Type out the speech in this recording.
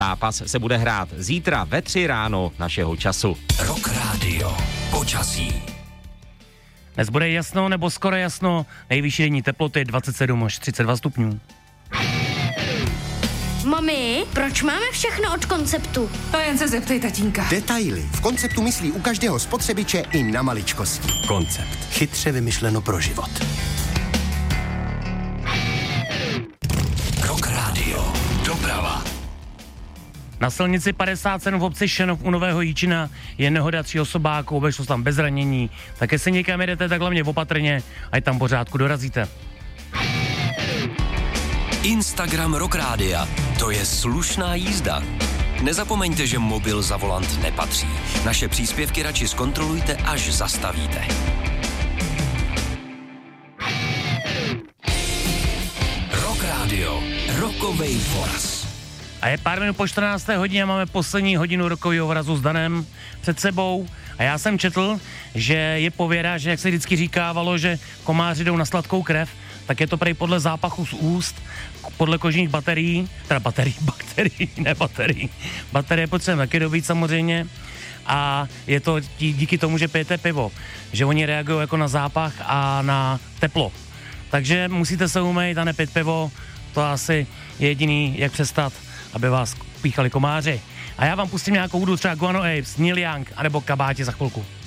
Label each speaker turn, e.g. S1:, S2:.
S1: Zápas se bude hrát zítra ve 3 ráno našeho času.
S2: Rock Radio. Počasí.
S3: Dnes bude jasno nebo skoro jasno, nejvyšší denní teploty 27 až 32 stupňů.
S4: Mami, proč máme všechno od Konceptu?
S5: To jen se zeptej tatínka.
S6: Detaily. V Konceptu myslí u každého spotřebiče i na maličkosti. Koncept. Chytře vymyšleno pro život.
S2: Rock Radio. Doprava.
S3: Na silnici 57 v obci Šenov u Nového Jíčina je nehoda 3 osobáků, obešlo se tam bez ranění. Tak jestli někam jedete, tak hlavně opatrně, ať tam pořádku dorazíte.
S2: Instagram Rock Rádia. To je slušná jízda. Nezapomeňte, že mobil za volant nepatří. Naše příspěvky radši zkontrolujte, až zastavíte. Rock Radio. Rockovej voraz.
S3: A je pár minut po 14. hodině a máme poslední hodinu rokového vorazu s Danem před sebou. A já jsem četl, že je pověra, že jak se vždycky říkávalo, že komáři jdou na sladkou krev, tak je to prej podle zápachu z úst, podle kožních baterií, baterie potřebujeme taky dobít samozřejmě a je to díky tomu, že pijete pivo, že oni reagují jako na zápach a na teplo. Takže musíte se umýt a nepít pivo, to asi je jediný, jak přestat, aby vás píchali komáři. A já vám pustím nějakou hudbu, třeba Guano Apes, Neil Young, anebo Kabáti za chvilku.